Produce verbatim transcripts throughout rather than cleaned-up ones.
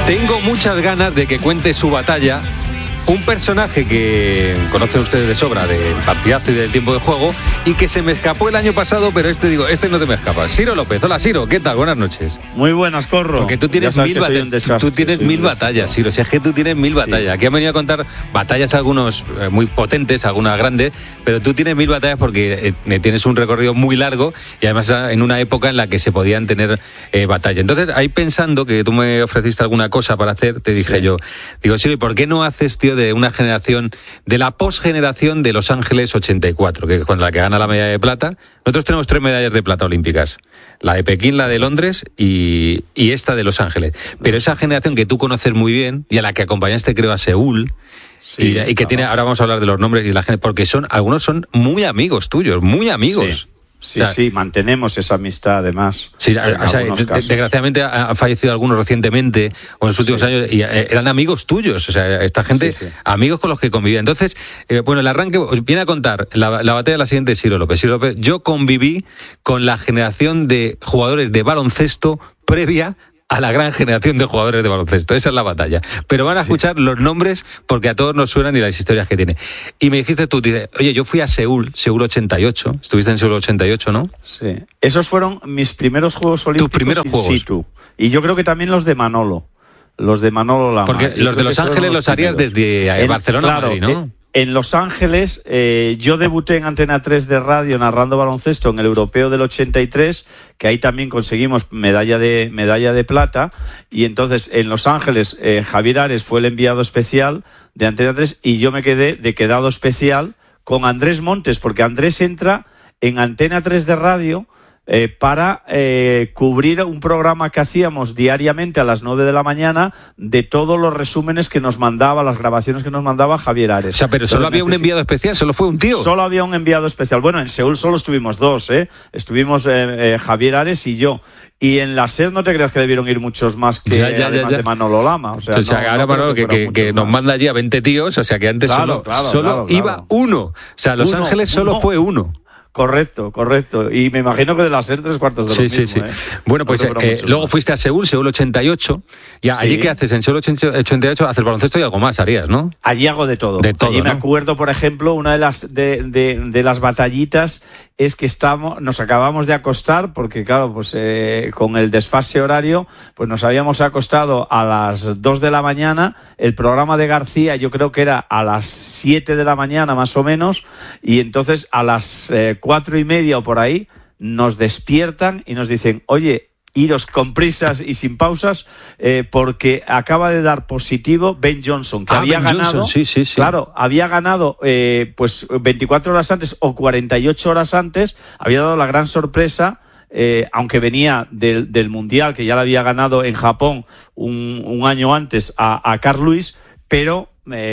Tengo muchas ganas de que cuente su batalla un personaje que conocen ustedes de sobra del partidazo y del tiempo de juego y que se me escapó el año pasado, pero este digo, este no te me escapa. Ciro López. Hola, Ciro, ¿qué tal? Buenas noches. Muy buenas, Corro. Porque tú tienes mil, bata- tú tienes mil batallas, Ciro. Si es que tú tienes mil sí. batallas. Aquí han venido a contar batallas algunos eh, muy potentes, algunas grandes, pero tú tienes mil batallas porque eh, tienes un recorrido muy largo y además en una época en la que se podían tener eh, batallas. Entonces, ahí pensando que tú me ofreciste alguna cosa para hacer, te dije sí. yo, digo, Ciro, ¿y por qué no haces, tío, de una generación, de la posgeneración de Los Ángeles ochenta y cuatro, que es cuando la que gana la medalla de plata? Nosotros tenemos tres medallas de plata olímpicas, la de Pekín, la de Londres y, y esta de Los Ángeles. Pero esa generación que tú conoces muy bien y a la que acompañaste, creo, a Seúl, sí, y, y que tiene, ahora vamos a hablar de los nombres y la gente, porque son, algunos son muy amigos tuyos, muy amigos. Sí. Sí, o sea, sí, mantenemos esa amistad además. Sí, o sea, de, desgraciadamente han fallecido algunos recientemente o en los últimos sí. años y eran amigos tuyos, o sea, esta gente, sí, sí. amigos con los que convivía. Entonces, eh, bueno, el arranque viene a contar la, la batalla de la siguiente, Ciro López. Ciro López, yo conviví con la generación de jugadores de baloncesto previa a la gran generación de jugadores de baloncesto. Esa es la batalla. Pero van a escuchar sí. los nombres porque a todos nos suenan y las historias que tiene. Y me dijiste tú, dices, oye, yo fui a Seúl, Seúl ochenta y ocho. Estuviste en Seúl ochenta y ocho, ¿no? Sí. Esos fueron mis primeros Juegos Olímpicos. Tus primeros Juegos. Situ. Y yo creo que también los de Manolo. Los de Manolo Lama. Porque yo los de Los Ángeles los harías desde en, Barcelona claro, a Madrid, ¿no? En, En Los Ángeles, eh, yo debuté en Antena tres de radio narrando baloncesto en el Europeo del ochenta y tres, que ahí también conseguimos medalla de medalla de plata, y entonces en Los Ángeles eh, Javier Ares fue el enviado especial de Antena tres y yo me quedé de quedado especial con Andrés Montes, porque Andrés entra en Antena tres de radio Eh, para eh, cubrir un programa que hacíamos diariamente a las nueve de la mañana de todos los resúmenes que nos mandaba, las grabaciones que nos mandaba Javier Ares. O sea, pero solo Entonces, había un enviado especial, solo fue un tío. Solo había un enviado especial. Bueno, en Seúl solo estuvimos dos, ¿eh? Estuvimos eh, eh, Javier Ares y yo. Y en la SER no te creas que debieron ir muchos más que ya, ya, ya, ya. de Manolo Lama. O sea, o sea no, ahora no Manolo que, que, que nos manda allí a veinte tíos, o sea que antes claro, solo, claro, solo claro, iba claro. uno. O sea, Los uno, Ángeles solo uno. fue uno. Correcto, correcto. Y me imagino que de la SER tres cuartos de sí, lo sí, mismo. Sí, sí. ¿eh? Bueno, pues no eh, luego más. Fuiste a Seúl, Seúl ochenta y ocho. Y sí. ¿Allí qué haces? En Seúl ochenta y ocho haces baloncesto y algo más harías, ¿no? Allí hago de todo. De todo, Allí ¿no? me acuerdo, por ejemplo, una de las de, de, de las batallitas es que estamos, nos acabamos de acostar, porque claro, pues eh, con el desfase horario, pues nos habíamos acostado a las dos de la mañana, el programa de García yo creo que era a las siete de la mañana más o menos, y entonces a las eh, cuatro y media o por ahí nos despiertan y nos dicen, oye, iros con prisas y sin pausas, eh, porque acaba de dar positivo Ben Johnson, que ah, había Ben ganado, Johnson, sí, sí, sí. claro, había ganado eh, pues veinticuatro horas antes o cuarenta y ocho horas antes, había dado la gran sorpresa, eh, aunque venía del, del Mundial, que ya lo había ganado en Japón un, un año antes a, a Carl Lewis, pero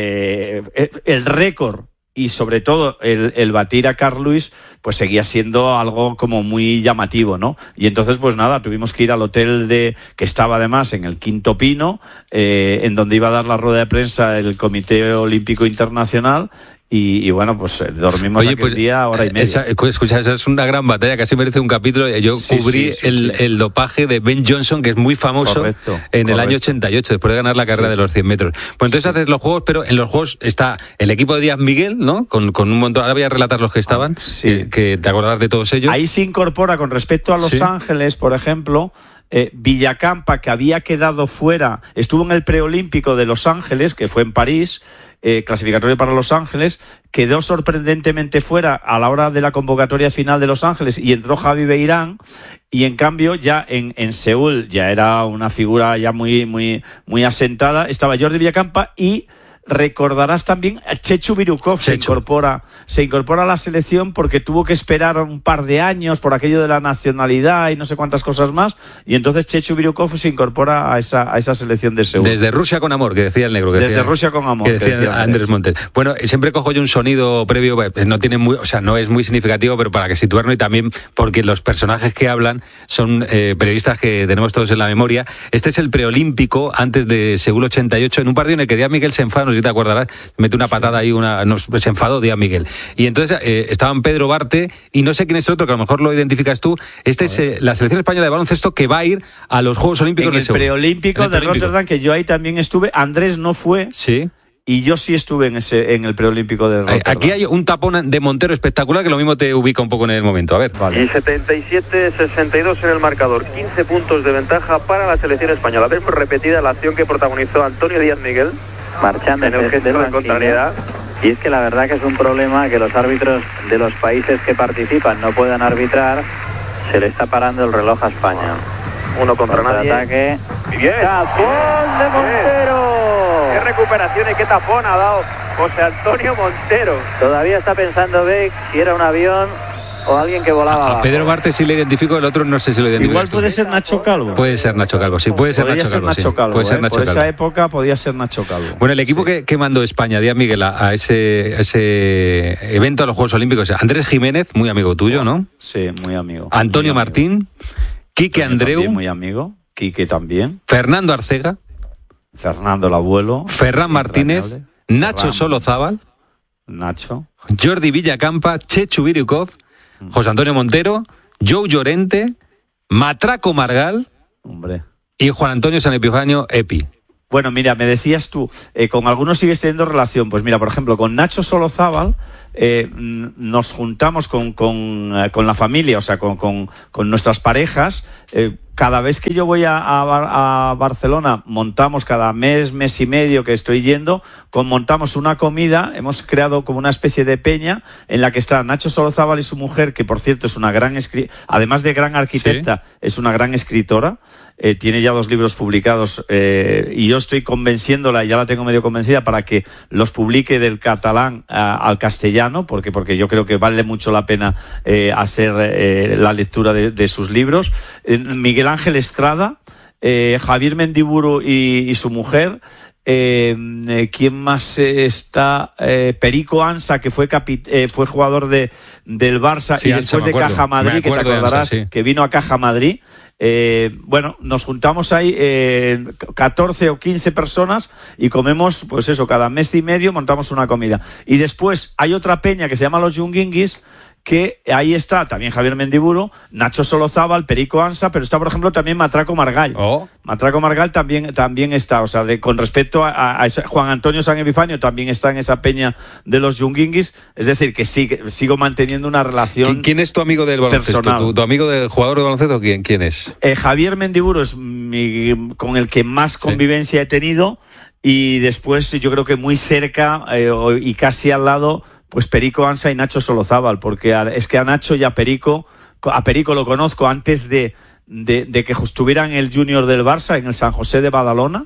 eh, el récord y sobre todo el, el batir a Carl Lewis pues seguía siendo algo como muy llamativo, ¿no? Y entonces pues nada, tuvimos que ir al hotel de que estaba además en el Quinto Pino, eh, en donde iba a dar la rueda de prensa el Comité Olímpico Internacional. Y, y bueno, pues dormimos Oye, aquel pues, día hora y media. Esa, escucha, esa es una gran batalla, casi merece un capítulo. Yo sí, cubrí sí, sí, el, sí. el dopaje de Ben Johnson, que es muy famoso, correcto, en correcto. el año ochenta y ocho, después de ganar la carrera sí. de los cien metros. Pues entonces sí. haces los juegos, pero en los juegos está el equipo de Díaz Miguel, ¿no? Con, con un montón. Ahora voy a relatar los que estaban, ah, sí. que, que te acordarás de todos ellos. Ahí se incorpora, con respecto a Los sí. Ángeles, por ejemplo, eh, Villacampa, que había quedado fuera, estuvo en el preolímpico de Los Ángeles, que fue en París, Eh, clasificatorio para Los Ángeles, quedó sorprendentemente fuera a la hora de la convocatoria final de Los Ángeles y entró Javi Beirán, y en cambio ya en, en Seúl ya era una figura ya muy, muy, muy asentada, estaba Jordi Villacampa y recordarás también a Chechu Birukov, se incorpora, se incorpora a la selección porque tuvo que esperar un par de años por aquello de la nacionalidad y no sé cuántas cosas más, y entonces Chechu Birukov se incorpora a esa, a esa selección de Seúl. Desde Rusia con amor, que decía el negro. Que Desde decía, Rusia con amor. Que decía, que decía Andrés Montes. Bueno, siempre cojo yo un sonido previo, no tiene muy, o sea, no es muy significativo, pero para que situarnos, y también porque los personajes que hablan son eh, periodistas que tenemos todos en la memoria. Este es el preolímpico antes de Seúl ochenta y ocho, en un partido en el que Díaz Miguel se enfada, nos si te acordarás, mete una patada ahí, una, nos, se enfadó Díaz Miguel. Y entonces eh, estaban Pedro Barte y no sé quién es el otro, que a lo mejor lo identificas tú. Este es eh, la selección española de baloncesto que va a ir a los Juegos Olímpicos en de Seúl. Preolímpico En el de preolímpico. Rotterdam, que yo ahí también estuve. Andrés no fue. Sí. Y yo sí estuve en ese en el preolímpico de Rotterdam. Aquí hay un tapón de Montero espectacular que lo mismo te ubica un poco en el momento. A ver. Vale. Y setenta y siete sesenta y dos en el marcador. quince puntos de ventaja para la selección española. Vemos repetida la acción que protagonizó Antonio Díaz Miguel. Marchando en el gesto de contrariedad. Y es que la verdad que es un problema que los árbitros de los países que participan no puedan arbitrar. Se le está parando el reloj a España. Uno contra nadie. Ataque. Bien. ¡Tapón de Montero! ¡Qué recuperación y qué tapón ha dado José Antonio Montero! Todavía está pensando Beck si era un avión o alguien que volaba A abajo. Pedro Barte sí le identifico, el otro no sé si lo identifico. Igual puede ser Nacho Calvo. Puede ser Nacho Calvo, sí, puede ser Podría Nacho ser Calvo. Nacho sí. Calvo, Puede ser ¿eh? Nacho Por Calvo. esa época podía ser Nacho Calvo. Bueno, el equipo sí. que, que mandó España, Díaz Miguel, a, a ese, a ese evento a los Juegos Olímpicos, Andrés Jiménez, muy amigo tuyo, ¿no? Sí, muy amigo. Antonio muy Martín, amigo. Quique Andreu, También muy amigo. Quique también. Fernando Arcega, Fernando el abuelo. Ferran Martínez, Ferran. Nacho Solozábal, Nacho. Jordi Villacampa, Chechu Birukov, José Antonio Montero, Joe Llorente, Matraco Margal, Hombre. y Juan Antonio San Epifanio Epi. Bueno, mira, me decías tú, eh, con algunos sigues teniendo relación. Pues mira, por ejemplo, con Nacho Solozábal eh, nos juntamos con, con, eh, con la familia, o sea, con, con, con nuestras parejas. Eh, cada vez que yo voy a, a, a Barcelona, montamos cada mes, mes y medio que estoy yendo, con, montamos una comida, hemos creado como una especie de peña en la que está Nacho Solozábal y su mujer, que por cierto es una gran, escri- además de gran arquitecta, ¿sí? Es una gran escritora. Eh, tiene ya dos libros publicados eh, y yo estoy convenciéndola, ya la tengo medio convencida, para que los publique del catalán a, al castellano, porque porque yo creo que vale mucho la pena eh, hacer eh, la lectura de, de sus libros. Eh, Miguel Ángel Estrada, eh, Javier Mendiburu y, y su mujer. Eh, eh, ¿Quién más está? Eh, Perico Ansa, que fue capi- eh, fue jugador de del Barça, sí, y después de Caja Madrid, que te acordarás, Ansa, sí. Que vino a Caja Madrid. Eh, bueno, nos juntamos ahí eh, catorce o quince personas y comemos, pues eso, cada mes y medio montamos una comida. Y después hay otra peña que se llama Los Yunguinguis, que ahí está también Javier Mendiburu, Nacho Solozábal, Perico Ansa, pero está, por ejemplo, también Matraco Margal. Oh. Matraco Margal también, también está, o sea, de, con respecto a, a ese, Juan Antonio San Epifanio también está en esa peña de los Yunguinguis, es decir, que sí, que sigo manteniendo una relación. ¿Quién, quién es tu amigo del baloncesto? ¿Tu, tu amigo del jugador de baloncesto? ¿Quién, quién es? Eh, Javier Mendiburu es mi, con el que más convivencia sí. he tenido, y después yo creo que muy cerca eh, y casi al lado, pues Perico Ansa y Nacho Solozábal, porque a, es que a Nacho y a Perico, a Perico lo conozco antes de, de, de que estuviera en el Junior del Barça, en el San José de Badalona,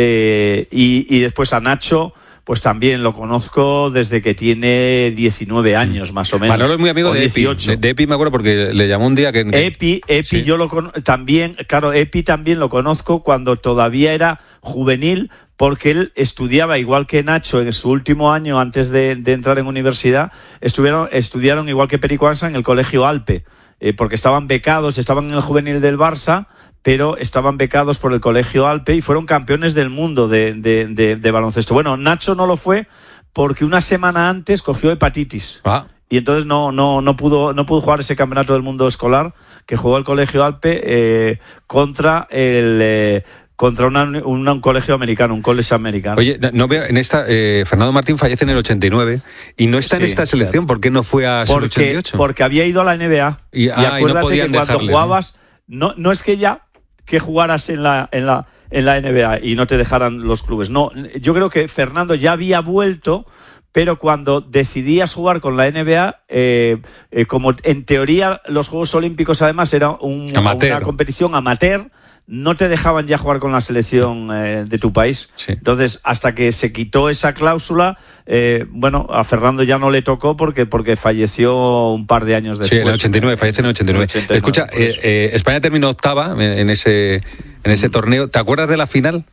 eh, y, y después a Nacho, pues también lo conozco desde que tiene diecinueve años, más o menos. Manolo es muy amigo de Epi. De, de Epi me acuerdo porque le llamó un día que... que... Epi, Epi sí. yo lo conozco también, claro, Epi también lo conozco cuando todavía era juvenil, porque él estudiaba igual que Nacho en su último año antes de, de entrar en universidad, estuvieron, estudiaron igual que Perico Ansa en el Colegio Alpe, eh, porque estaban becados, estaban en el juvenil del Barça, pero estaban becados por el Colegio Alpe y fueron campeones del mundo de, de, de, de baloncesto. Bueno, Nacho no lo fue porque una semana antes cogió hepatitis. Ah. Y entonces no, no, no pudo, no pudo jugar ese campeonato del mundo escolar que jugó el Colegio Alpe eh, contra el... Eh, contra una, una, un colegio americano, un college americano. Oye, no veo en esta, eh, Fernando Martín fallece en el ochenta y nueve y no está sí, en esta selección, claro. ¿Por qué no fue a porque, ochenta y ocho? Porque había ido a la N B A. Y, ah, y acuérdate y no podían que cuando dejarle, jugabas, no, no es que ya que jugaras en la, en la, en la N B A y no te dejaran los clubes. No, yo creo que Fernando ya había vuelto, pero cuando decidías jugar con la N B A, eh, eh, como en teoría los Juegos Olímpicos además era un, una competición amateur, no te dejaban ya jugar con la selección eh, de tu país. Sí. Entonces, hasta que se quitó esa cláusula, eh, bueno, a Fernando ya no le tocó porque porque falleció un par de años después. Sí, en el ochenta y nueve, fallece en el ochenta y nueve. ochenta y nueve Escucha, eh, eh, España terminó octava en ese, en ese mm. torneo. ¿Te acuerdas de la final?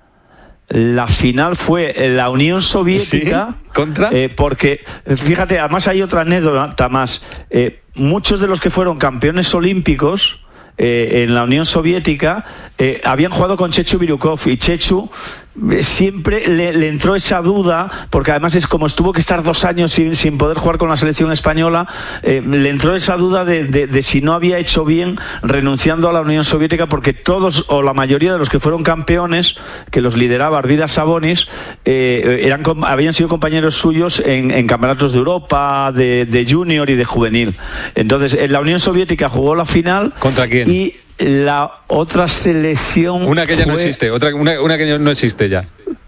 La final fue la Unión Soviética. ¿Sí? ¿Contra? Eh, porque, fíjate, además hay otra anécdota más. Eh, muchos de los que fueron campeones olímpicos Eh, en la Unión Soviética eh, habían jugado con Chechu Birukov, y Chechu siempre le, le entró esa duda, porque además es como estuvo que estar dos años sin, sin poder jugar con la selección española, eh, le entró esa duda de, de, de si no había hecho bien renunciando a la Unión Soviética, porque todos o la mayoría de los que fueron campeones, que los lideraba Arvidas Sabonis, eh, eran, habían sido compañeros suyos en, en campeonatos de Europa, de, de junior y de juvenil. Entonces, en la Unión Soviética jugó la final. ¿Contra quién? Y la otra selección, una que ya no existe, otra una, una que no existe ya,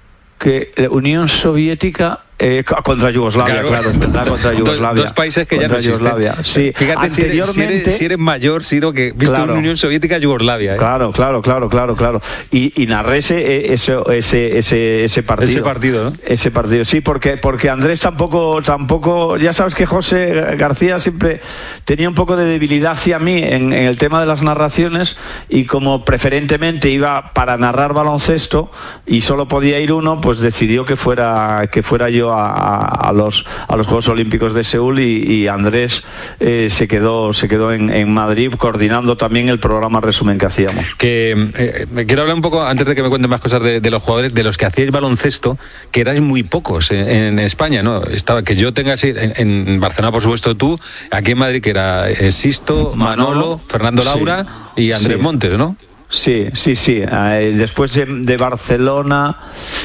que la Unión Soviética eh, contra Yugoslavia, claro, claro, ¿verdad? Contra Yugoslavia. Dos, dos países que contra ya no existen. Sí. Fíjate si eres, si, eres, si eres mayor, Ciro, que viste claro, una Unión Soviética Yugoslavia. ¿eh? Claro, claro, claro, claro, claro. Y, y narré ese, ese, ese, ese, ese partido. Ese partido, ¿no? Ese partido, sí, porque, porque Andrés tampoco, tampoco, ya sabes que José García siempre tenía un poco de debilidad hacia mí en, en el tema de las narraciones, y como preferentemente iba para narrar baloncesto y solo podía ir uno, pues decidió que fuera, que fuera yo a, a, a los a los Juegos Olímpicos de Seúl, y, y Andrés eh, se quedó se quedó en, en Madrid coordinando también el programa resumen que hacíamos. Que eh, quiero hablar un poco, antes de que me cuenten más cosas de, de los jugadores, de los que hacíais baloncesto, que erais muy pocos en, en España, ¿no? Estaba, que yo tenga así, en, en Barcelona por supuesto tú, aquí en Madrid que era eh, Sisto, Manolo, Manolo, Fernando Laura sí, y Andrés sí. Montes, ¿no? Sí, sí, sí. Eh, después de, de Barcelona...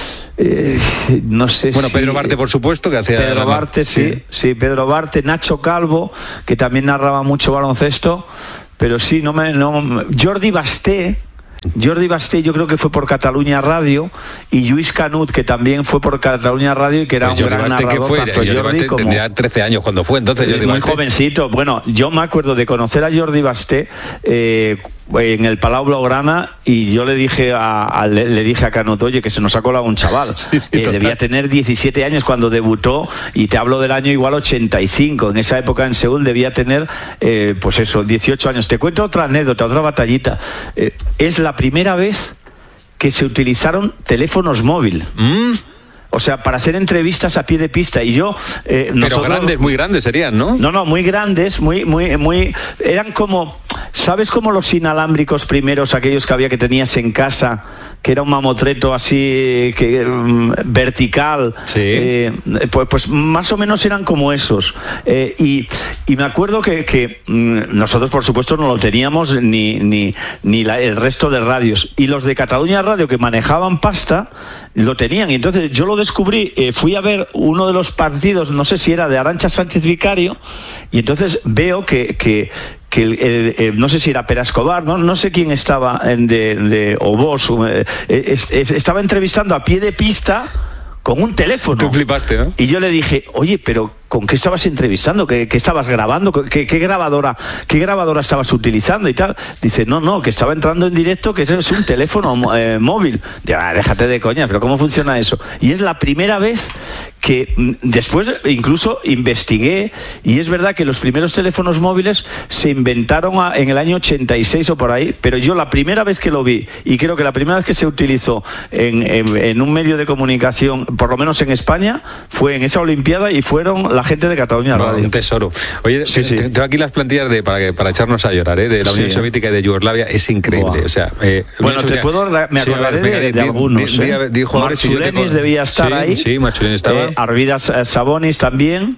Eh, no sé bueno, si... Pedro Barte, por supuesto, que hacía... Pedro Barte, sí, sí, sí, Pedro Barte, Nacho Calvo, que también narraba mucho baloncesto, pero sí, no me... No, Jordi Basté, Jordi Basté yo creo que fue por Cataluña Radio, y Lluís Canut, que también fue por Cataluña Radio y que era pues un Jordi gran Basté, narrador, fue, tanto Jordi Jordi Basté como... tendría trece años cuando fue, entonces Jordi muy Basté. Jovencito. Bueno, yo me acuerdo de conocer a Jordi Basté eh, en el Palau Blaugrana, y yo le dije a, a le, le dije a Canut, oye, que se nos ha colado un chaval. Sí, sí, eh, debía tener diecisiete años cuando debutó, y te hablo del año igual ochenta y cinco. En esa época en Seúl debía tener, eh, pues eso, dieciocho años. Te cuento otra anécdota, otra batallita. Eh, es la primera vez que se utilizaron teléfonos móviles. Mm. O sea, para hacer entrevistas a pie de pista. Y yo... Eh, Pero nosotros, grandes, muy grandes serían, ¿no? No, no, muy grandes, muy, muy, muy... Eran como... ¿Sabes cómo los inalámbricos primeros, aquellos que había que tenías en casa, que era un mamotreto así que um, vertical? Sí. Eh, pues, pues más o menos eran como esos. Eh, y, y me acuerdo que, que mm, nosotros, por supuesto, no lo teníamos ni, ni, ni la, el resto de radios. Y los de Cataluña Radio, que manejaban pasta, lo tenían. Y entonces yo lo descubrí, eh, fui a ver uno de los partidos, no sé si era de Arantxa Sánchez Vicario, y entonces veo que... que que el, el, el, no sé si era Pera Escobar, no, no sé quién estaba en de, de o vos, eh, es, es, estaba entrevistando a pie de pista con un teléfono. Tú flipaste, ¿no? Y yo le dije, oye, pero ¿con qué estabas entrevistando? ¿Qué, qué estabas grabando? ¿Qué, qué grabadora qué grabadora estabas utilizando y tal? Dice, no, no, que estaba entrando en directo, que es un teléfono eh, móvil. Digo, ah, déjate de coñas, pero ¿cómo funciona eso? Y es la primera vez que después incluso investigué, y es verdad que los primeros teléfonos móviles se inventaron a, en el año ochenta y seis o por ahí, pero yo la primera vez que lo vi, y creo que la primera vez que se utilizó en, en, en un medio de comunicación, por lo menos en España, fue en esa Olimpiada, y fueron la gente de Cataluña no, Radio. Un tesoro. Oye, sí, sí. tengo aquí las plantillas de, para, para echarnos a llorar, ¿eh? De la Unión sí. Soviética y de Yugoslavia, es increíble. O sea, eh, bueno, te puedo, me acordaré sí, de, de, de algunos. Di, ¿eh? di, di, Marchulenis debía estar sí, ahí. Sí, Marchulenis estaba. Eh, Arvidas Sabonis también.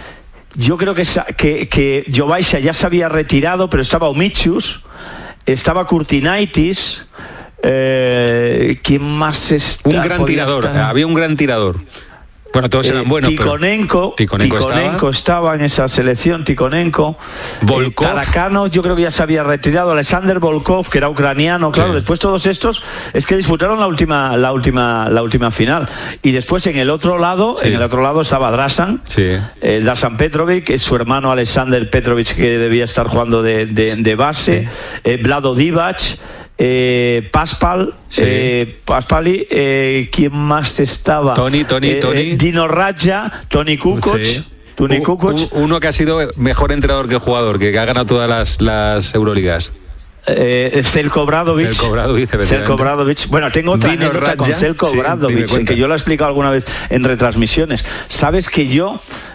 Yo creo que, que, que Jovaisa ya se había retirado, pero estaba Omichus, estaba Kurtinaitis. Eh, ¿Quién más está? Un gran tirador, estar? había un gran tirador. Bueno, todos eran eh, buenos. Tikhonenko, pero... Tikhonenko, Tikhonenko estaba. estaba en esa selección, Tikhonenko. Volkov. Eh, Tarakano, yo creo que ya se había retirado. Alexander Volkov, que era ucraniano, claro. Sí. Después todos estos es que disputaron la última, la última, la última final. Y después en el otro lado, sí. en el otro lado estaba Drasan, sí. eh, Drasan Petrovic, que es su hermano Alexander Petrovic, que debía estar jugando de, de, de base. Sí. Eh, Vlado Divac. Eh, Paspal, sí. eh, Paspali, eh, ¿quién más estaba? Tony, Tony, eh, Tony. Eh, Dino Raja, Tony Kukoc. Sí. Tony Kukoc. Uno que ha sido mejor entrenador que jugador, que ha ganado todas las, las Euroligas. Eh, Zelko Obradovic. Zelko Obradovic, Zelko Obradovic. Bueno, tengo otra Dino anécdota Raja, con Zelko Obradovic, sí, que yo lo he explicado alguna vez en retransmisiones. Sabes que yo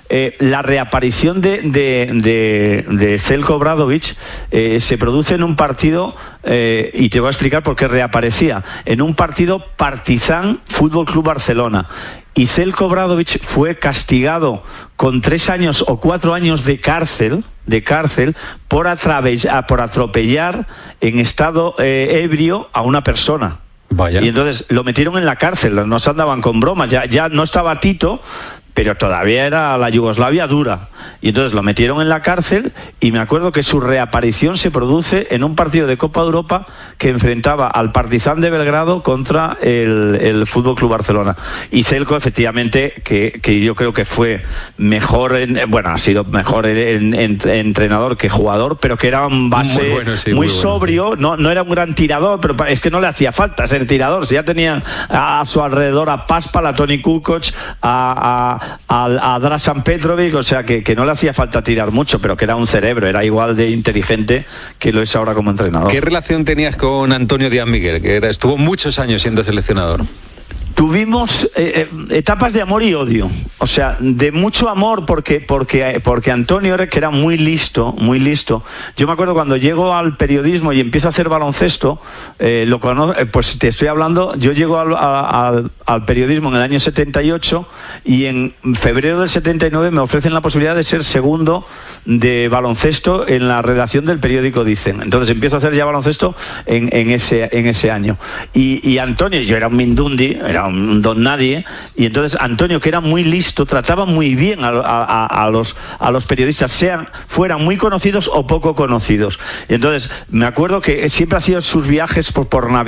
eh, la reaparición de, de, de, de Zeljko Obradović eh, se produce en un partido, eh, y te voy a explicar por qué reaparecía, en un partido Partizan Fútbol Club Barcelona. Y Zeljko Obradović fue castigado con tres años o cuatro años de cárcel, de cárcel por, por atropellar en estado eh, ebrio a una persona. Vaya. Y entonces lo metieron en la cárcel, no se andaban con bromas, ya, ya no estaba Tito, pero todavía era la Yugoslavia dura. Y entonces lo metieron en la cárcel y me acuerdo que su reaparición se produce en un partido de Copa de Europa que enfrentaba al Partizan de Belgrado contra el, el Fútbol Club Barcelona. Y Zeljko, efectivamente, que, que yo creo que fue mejor, en, bueno, ha sido mejor en, en, en, entrenador que jugador, pero que era un base muy, bueno, sí, muy, muy sobrio, bueno, sí. no, no era un gran tirador, pero es que no le hacía falta ser tirador, si ya tenía a, a su alrededor a Paspal, a Toni Kukoc, a, a, a, a Dražan Petrovic, o sea que, que no le hacía falta tirar mucho, pero que era un cerebro, era igual de inteligente que lo es ahora como entrenador. ¿Qué relación tenías con Antonio Díaz Miguel, que era, estuvo muchos años siendo seleccionador? Tuvimos eh, etapas de amor y odio, o sea, de mucho amor porque, porque, porque Antonio, que era muy listo, muy listo. Yo me acuerdo cuando llego al periodismo y empiezo a hacer baloncesto, eh, lo cono- pues te estoy hablando, yo llego al, al, al periodismo en el año setenta y ocho y en febrero del setenta y nueve me ofrecen la posibilidad de ser segundo de baloncesto en la redacción del periódico Dicen. Entonces empiezo a hacer ya baloncesto en, en, ese, en ese año. Y, y Antonio, yo era un mindundi, era un don nadie, y entonces Antonio, que era muy listo, trataba muy bien a, a, a, los, a los periodistas, sean, fueran muy conocidos o poco conocidos. Y entonces me acuerdo que siempre hacía sus viajes por, por Navidad